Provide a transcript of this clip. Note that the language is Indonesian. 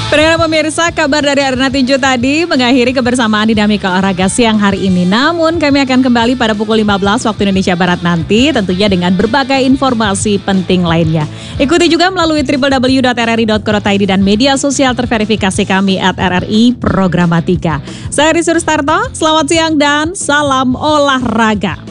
Pendengar pemirsa, kabar dari Arena Tinju tadi mengakhiri kebersamaan Dinamika Olahraga siang hari ini. Namun kami akan kembali pada pukul 15 waktu Indonesia Barat nanti, tentunya dengan berbagai informasi penting lainnya. Ikuti juga melalui www.rri.co.id dan media sosial terverifikasi kami @RRI Programatika. Saya Rizur Starto, selamat siang dan salam olahraga.